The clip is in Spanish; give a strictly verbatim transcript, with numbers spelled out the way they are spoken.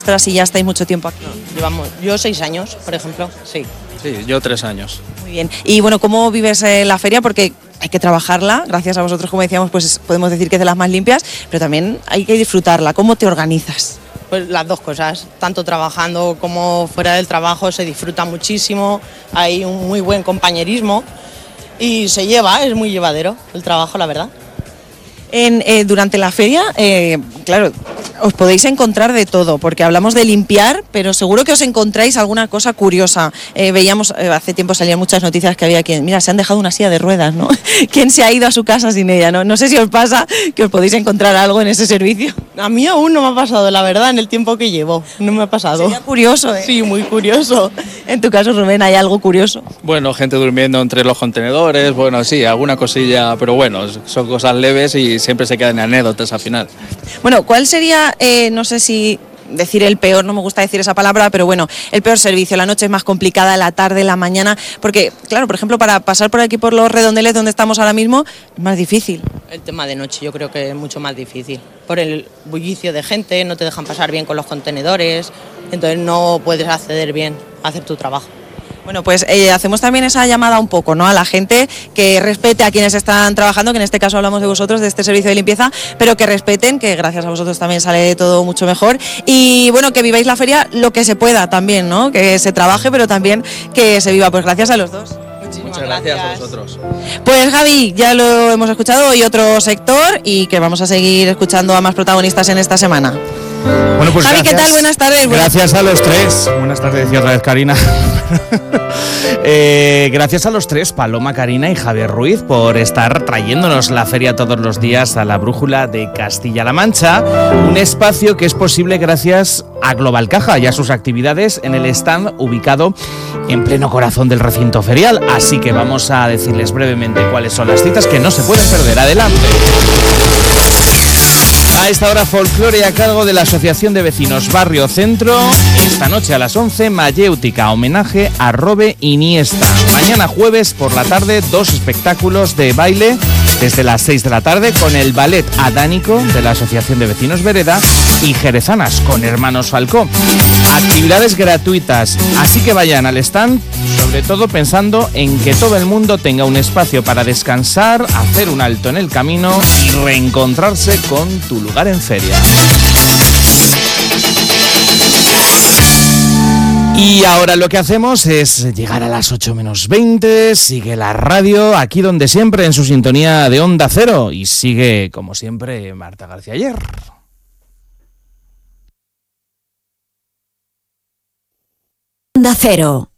Si ya estáis mucho tiempo aquí. Llevamos, yo seis años, por ejemplo, sí. Sí, yo tres años. Muy bien. Y bueno, ¿cómo vives eh, la feria? Porque hay que trabajarla, gracias a vosotros, como decíamos, pues podemos decir que es de las más limpias, pero también hay que disfrutarla. ¿Cómo te organizas? Pues las dos cosas, tanto trabajando como fuera del trabajo se disfruta muchísimo, hay un muy buen compañerismo y se lleva, es muy llevadero el trabajo, la verdad. En, eh, durante la feria, eh, claro, os podéis encontrar de todo, porque hablamos de limpiar, pero seguro que os encontráis alguna cosa curiosa. Eh, veíamos, eh, hace tiempo salían muchas noticias que había quien, mira, se han dejado una silla de ruedas, ¿no? ¿Quién se ha ido a su casa sin ella? No, no sé si os pasa que os podéis encontrar algo en ese servicio. A mí aún no me ha pasado, la verdad, en el tiempo que llevo, no me ha pasado. Sería curioso, ¿eh? Sí, muy curioso. En tu caso, Rubén, ¿hay algo curioso? Bueno, gente durmiendo entre los contenedores, bueno, sí, alguna cosilla, pero bueno, son cosas leves y siempre se quedan anécdotas al final. Bueno, ¿cuál sería, eh, no sé si decir el peor, no me gusta decir esa palabra, pero bueno, el peor servicio? La noche es más complicada, la tarde, la mañana, porque, claro, por ejemplo, para pasar por aquí por los Redondeles donde estamos ahora mismo, es más difícil. El tema de noche yo creo que es mucho más difícil, por el bullicio de gente, no te dejan pasar bien con los contenedores, entonces no puedes acceder bien a hacer tu trabajo. Bueno, pues eh, hacemos también esa llamada un poco, ¿no?, a la gente que respete a quienes están trabajando, que en este caso hablamos de vosotros, de este servicio de limpieza, pero que respeten, que gracias a vosotros también sale todo mucho mejor. Y bueno, que viváis la feria lo que se pueda también, ¿no?, que se trabaje, pero también que se viva. Pues gracias a los dos. Muchas gracias a vosotros. Pues Javi, ya lo hemos escuchado, hoy otro sector y que vamos a seguir escuchando a más protagonistas en esta semana. Bueno, pues Javi, gracias. ¿qué tal? Buenas tardes. Gracias a los tres. Buenas tardes, decía otra vez Karina. eh, gracias a los tres, Paloma, Karina y Javier Ruiz, por estar trayéndonos la feria todos los días a la Brújula de Castilla-La Mancha, un espacio que es posible gracias a Global Caja y a sus actividades en el stand ubicado en pleno corazón del recinto ferial. Así que vamos a decirles brevemente cuáles son las citas que no se pueden perder. Adelante. A esta hora, folclore a cargo de la Asociación de Vecinos Barrio Centro. Esta noche a las once, Mayéutica, homenaje a Robe Iniesta. Mañana jueves por la tarde, dos espectáculos de baile desde las seis de la tarde con el ballet adánico de la Asociación de Vecinos Vereda y Jerezanas con Hermanos Falcó. Actividades gratuitas, así que vayan al stand, sobre todo pensando en que todo el mundo tenga un espacio para descansar, hacer un alto en el camino y reencontrarse con tu lugar en feria. Y ahora lo que hacemos es llegar a las ocho menos veinte, sigue la radio, aquí donde siempre, en su sintonía de Onda Cero, y sigue, como siempre, Marta García Ayer. Onda Cero.